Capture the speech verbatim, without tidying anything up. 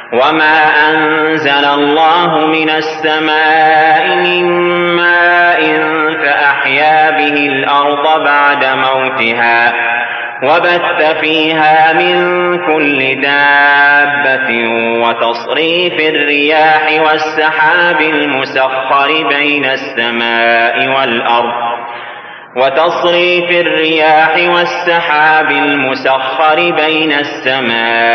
وما أنزل الله من السماء من ماء فأحيا به الأرض بعد موتها وبث فيها من كل دابة وتصريف الرياح والسحاب المسخر بين السماء والأرض وتصريف الرياح والسحاب المسخر بين السماء